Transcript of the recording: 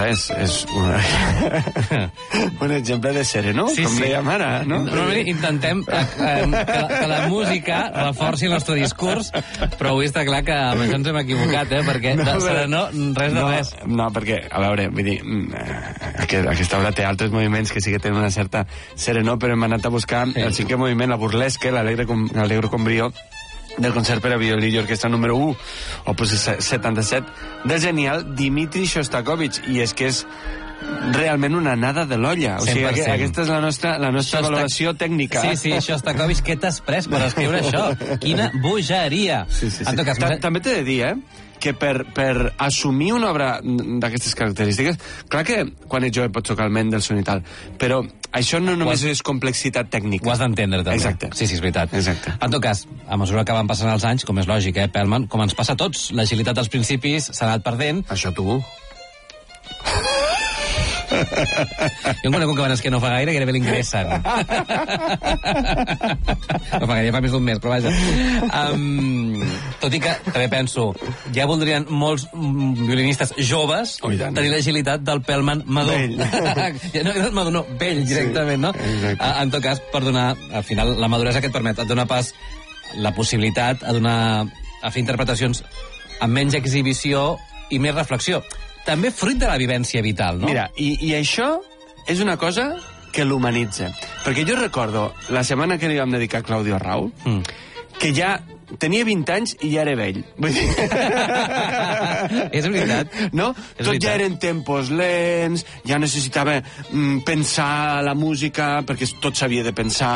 és un exemple de sereno, com dèiem ara, no? Normalment intentem que la música reforci el nostre discurs, però avui està clar que amb això ens hem equivocat, perquè de serenor, res de res. No, perquè, a veure, vull dir, aquesta obra té altres moviments que sí que tenen una certa serenor, però hem anat a buscar el cinquè moviment, la burlesque, l'Allegro con brio, del concert per a violí i orquestra número 1, opus 77, del genial Dmitri Shostakovich, i és que és realment una anada de l'olla. O sigui, aquesta és la nostra valoració tècnica. Sí, Shostakovich, què t'has pres per escriure això? Quina bogeria! Sí. També t'he de dir, que per assumir una obra d'aquestes característiques, clar que quan ets jove pots tocar el ment del son i tal, però això no només és complexitat tècnica. Ho has d'entendre, també. Exacte. Sí, és veritat. Exacte. En tot cas, a mesura que van passant els anys, com és lògic, Perlman, com ens passa a tots, l'agilitat dels principis s'ha anat perdent. Això tu. Jo en conec un cabanes que no fa gaire, gairebé l'ingressen. No fa gaire, fa més d'un mes, però vaja. Tot i que, també penso, ja voldrien molts violinistes joves tenir l'agilitat del Perlman madur. No madur, no, vell, directament, no? En tot cas, per donar, al final, la maduresa que et permet, et dona pas la possibilitat a fer interpretacions amb menys exhibició i més reflexió. També fruit de la vivència vital, no? Mira, i això és una cosa que l'humanitza. Perquè jo recordo la setmana que li vam dedicar a Claudio Arrau, que ja tenia 20 anys i ja era vell. Vull dir... És veritat. No? Tot ja eren tempos lents, ja necessitava pensar la música, perquè tot s'havia de pensar